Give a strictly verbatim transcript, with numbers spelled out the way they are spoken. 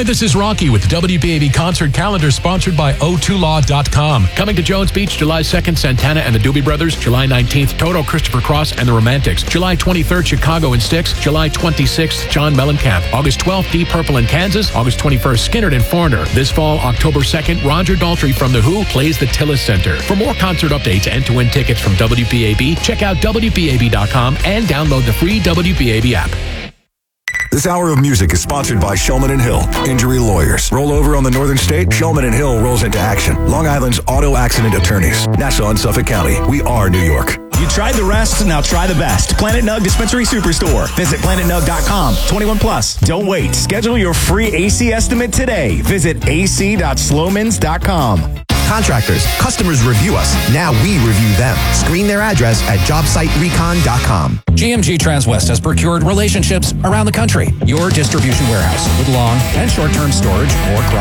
Hi, this is Rocky with the W B A B concert calendar sponsored by O two law dot com. Coming to Jones Beach, July second, Santana and the Doobie Brothers. July nineteenth, Toto, Christopher Cross and the Romantics. July twenty-third, Chicago and Styx. July twenty-sixth, John Mellencamp. August twelfth, Deep Purple in Kansas. August twenty-first, Skynyrd and Foreigner. This fall, October second, Roger Daltrey from The Who plays the Tillis Center. For more concert updates and to win tickets from W B A B, check out W B A B dot com and download the free W B A B app. This hour of music is sponsored by Shulman and Hill, Injury Lawyers. Roll over on the Northern State, Shulman and Hill rolls into action. Long Island's auto accident attorneys. Nassau and Suffolk County. We are New York. You tried the rest, now try the best. Planet Nug Dispensary Superstore. Visit planet nug dot com. twenty-one plus. Don't wait. Schedule your free A C estimate today. Visit a c dot slowmans dot com. Contractors, customers review us. Now we review them. Screen their address at job site recon dot com. G M G Transwest has procured relationships around the country. Your distribution warehouse with long and short-term storage or